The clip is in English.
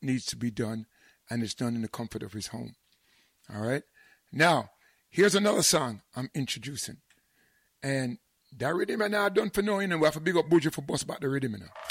needs to be done, and it's done in the comfort of his home. All right? Now, here's another song I'm introducing. And that rhythm now done for knowing, and we have to big up Buju for bust back the rhythm now.